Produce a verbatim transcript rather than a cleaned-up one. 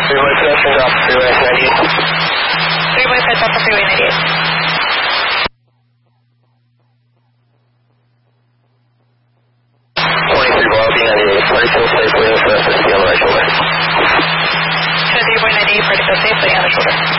Three-way production drop, freeway ninety-eight. Three-way set up for freeway ninety-eight. twenty-three bar, B ninety-eight, particle safely, S S C on the right shoulder. twenty-three point nine eight, particle safely on the shoulder.